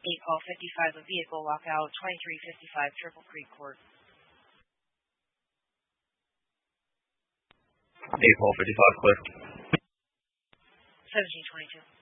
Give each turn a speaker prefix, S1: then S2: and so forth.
S1: Paul 55, a vehicle walkout, 2355 Triple Creek Court.
S2: 8 Paul 55, clear.
S1: 1722.